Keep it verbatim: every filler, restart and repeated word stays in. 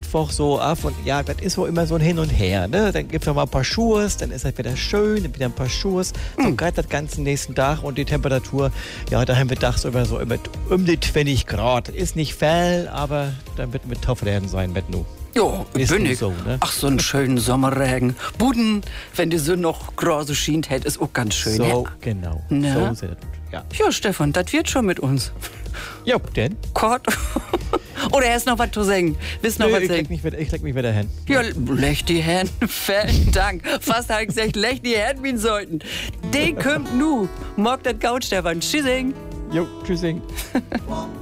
Mittwoch so ab und ja, das ist so immer so ein Hin und Her. Ne? Dann gibt es noch mal ein paar Schuhe, dann ist das wieder schön, dann wieder ein paar Schuhe. So Hm. gerade das ganzen nächsten Tag und die Temperatur, ja, da haben wir tags über so immer um die zwanzig Grad. Ist nicht viel, aber dann wird mit Tofflerden sein mit nu. Jo, Ist bin nun ich. so, ne? Ach, so einen schönen Sommerregen. Buden, wenn die Sonne noch große schient hätte, ist auch ganz schön. So, ne? genau. Na? So ist es. Ja. Ja, Stefan, das wird schon mit uns. Ja, denn? Gott. Oder hast noch was zu sagen? Willst noch Nö, was ich, sagen? leg mich wieder, ich leg mich wieder hin. Ja, leg die Hände. Vielen Dank. Fast habe ich gesagt, leg die Hände wie sollten. Den kommt nu. Mag das Gaut, Stefan. Tschüssing. Jo, tschüssing.